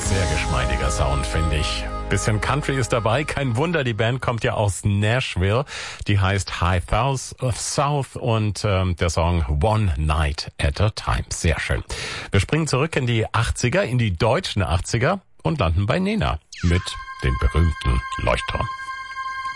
Sehr geschmeidiger Sound, finde ich. Bisschen Country ist dabei. Kein Wunder, die Band kommt ja aus Nashville. Die heißt High South und der Song One Night at a Time. Sehr schön. Wir springen zurück in die 80er, in die deutschen 80er und landen bei Nena mit dem berühmten Leuchtturm.